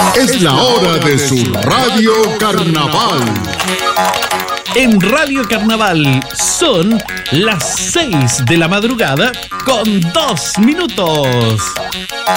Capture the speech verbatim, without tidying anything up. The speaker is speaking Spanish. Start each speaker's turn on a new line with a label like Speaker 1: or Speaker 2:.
Speaker 1: Es la hora de su Radio Carnaval.
Speaker 2: En Radio Carnaval son las seis de la madrugada con dos minutos.